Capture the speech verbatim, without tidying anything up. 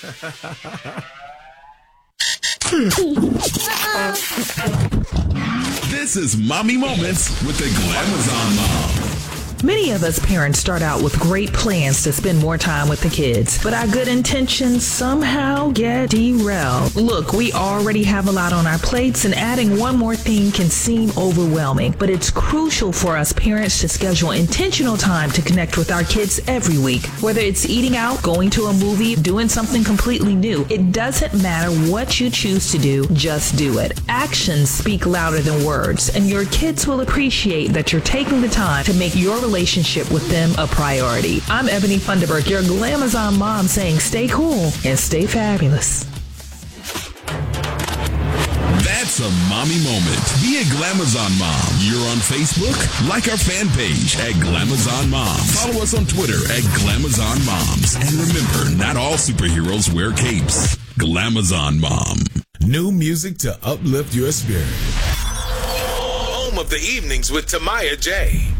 This is Mommy Moments with the Glamazon Mom. Many of us parents start out with great plans to spend more time with the kids, but our good intentions somehow get derailed. Look, we already have a lot on our plates, and adding one more thing can seem overwhelming, but it's crucial for us parents to schedule intentional time to connect with our kids every week. Whether it's eating out, going to a movie, doing something completely new, it doesn't matter what you choose to do, just do it. Actions speak louder than words, and your kids will appreciate that you're taking the time to make your relationship with them a priority. I'm Ebony Funderburk, your Glamazon mom, saying stay cool and stay fabulous. That's a mommy moment. Be a Glamazon mom. You're on Facebook? Like our fan page at Glamazon Moms. Follow us on Twitter at Glamazon Moms. And remember, not all superheroes wear capes. Glamazon Mom. New music to uplift your spirit. Home of the evenings with Tamaya J.